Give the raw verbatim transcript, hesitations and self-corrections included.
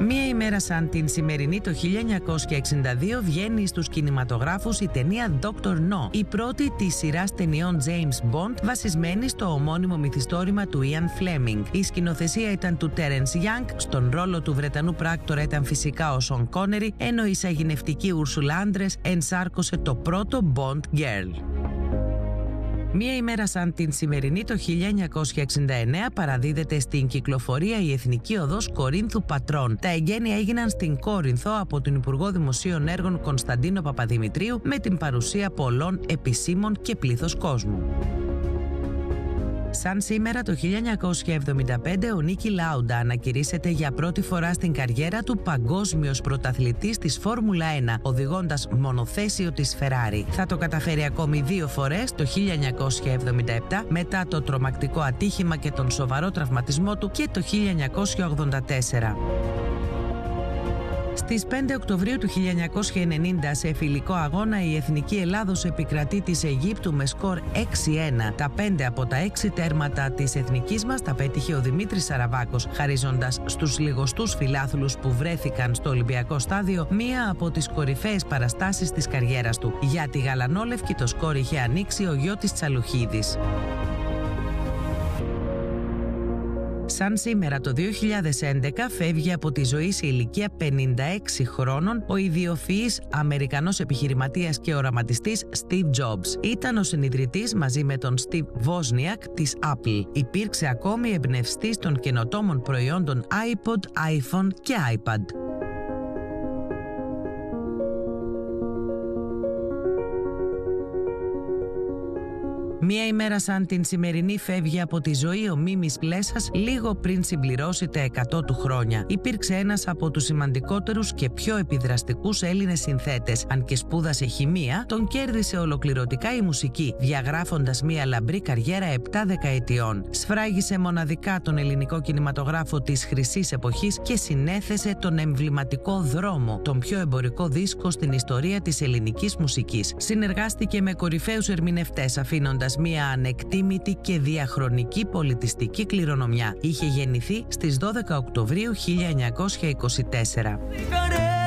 Μία ημέρα σαν την σημερινή το χίλια εννιακόσια εξήντα δύο βγαίνει στους κινηματογράφους η ταινία Doctor No, η πρώτη της σειράς ταινιών James Bond βασισμένη στο ομώνυμο μυθιστόρημα του Ian Fleming. Η σκηνοθεσία ήταν του Terence Young, στον ρόλο του Βρετανού πράκτορα ήταν φυσικά ο Sean Connery, ενώ η σαγηνευτική Ursula Andress ενσάρκωσε το πρώτο Bond Girl. Μία ημέρα σαν την σημερινή το χίλια εννιακόσια εξήντα εννέα παραδίδεται στην κυκλοφορία η Εθνική Οδός Κορίνθου Πατρών. Τα εγγένεια έγιναν στην Κόρινθο από τον Υπουργό Δημοσίων Έργων Κωνσταντίνο Παπαδημητρίου με την παρουσία πολλών επισήμων και πλήθος κόσμου. Σαν σήμερα το χίλια εννιακόσια εβδομήντα πέντε ο Νίκι Λάουντα ανακηρύσσεται για πρώτη φορά στην καριέρα του παγκόσμιος πρωταθλητής της Φόρμουλα ένα, οδηγώντας μονοθέσιο της Ferrari. Θα το καταφέρει ακόμη δύο φορές το χίλια εννιακόσια εβδομήντα επτά μετά το τρομακτικό ατύχημα και τον σοβαρό τραυματισμό του και το χίλια εννιακόσια ογδόντα τέσσερα. Στις πέντε Οκτωβρίου του χίλια εννιακόσια ενενήντα σε φιλικό αγώνα η Εθνική Ελλάδος επικρατεί της Αιγύπτου με σκορ έξι ένα. Τα πέντε από τα έξι τέρματα της εθνικής μας τα πέτυχε ο Δημήτρης Σαραβάκος, χαρίζοντας στους λιγοστούς φιλάθλους που βρέθηκαν στο Ολυμπιακό Στάδιο μία από τις κορυφαίες παραστάσεις της καριέρας του. Για τη γαλανόλευκη το σκορ είχε ανοίξει ο Γιώτης Τσαλουχίδης. Σαν σήμερα το δύο χιλιάδες έντεκα φεύγει από τη ζωή σε ηλικία πενήντα έξι χρόνων ο ιδιοφυής Αμερικανός επιχειρηματίας και οραματιστής Steve Jobs. Ήταν ο συνιδρυτής μαζί με τον Steve Wozniak της Apple. Υπήρξε ακόμη εμπνευστής των καινοτόμων προϊόντων iPod, iPhone και iPad. Μία ημέρα σαν την σημερινή φεύγει από τη ζωή ο Μίμης Πλέσας λίγο πριν συμπληρώσει τα εκατό του χρόνια. Υπήρξε ένας από τους σημαντικότερους και πιο επιδραστικούς Έλληνες συνθέτες. Αν και σπούδασε χημεία, τον κέρδισε ολοκληρωτικά η μουσική, διαγράφοντας μία λαμπρή καριέρα επτά δεκαετιών. Σφράγισε μοναδικά τον ελληνικό κινηματογράφο της χρυσής εποχής και συνέθεσε τον εμβληματικό Δρόμο, τον πιο εμπορικό δίσκο στην ιστορία της ελληνικής μουσικής. Συνεργάστηκε με κορυφαίους ερμηνευτές, αφήνοντας μια ανεκτήμητη και διαχρονική πολιτιστική κληρονομιά. Είχε γεννηθεί στις δώδεκα Οκτωβρίου χίλια εννιακόσια είκοσι τέσσερα.